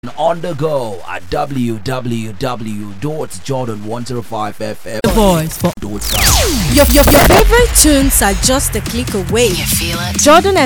On the go at www.jordan105fm. The voice for your favorite tunes are just a click away. You feel it? Jordan